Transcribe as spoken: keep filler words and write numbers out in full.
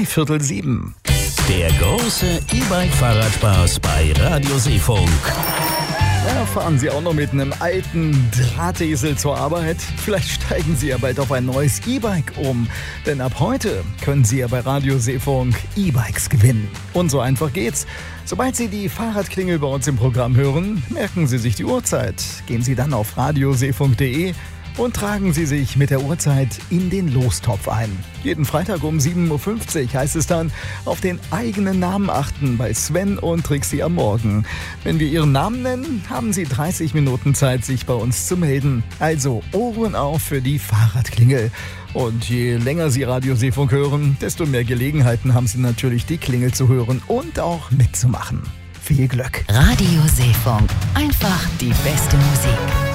Viertel sieben. Der große E-Bike-Fahrradspaß bei Radio Seefunk. Ja, fahren Sie auch noch mit einem alten Drahtesel zur Arbeit? Vielleicht steigen Sie ja bald auf ein neues E-Bike um. Denn ab heute können Sie ja bei Radio Seefunk E-Bikes gewinnen. Und so einfach geht's. Sobald Sie die Fahrradklingel bei uns im Programm hören, merken Sie sich die Uhrzeit. Gehen Sie dann auf radioseefunk punkt de und tragen Sie sich mit der Uhrzeit in den Lostopf ein. Jeden Freitag um sieben Uhr fünfzig heißt es dann, auf den eigenen Namen achten bei Sven und Trixie am Morgen. Wenn wir Ihren Namen nennen, haben Sie dreißig Minuten Zeit, sich bei uns zu melden. Also Ohren auf für die Fahrradklingel. Und je länger Sie Radio Seefunk hören, desto mehr Gelegenheiten haben Sie natürlich, die Klingel zu hören und auch mitzumachen. Viel Glück! Radio Seefunk. Einfach die beste Musik.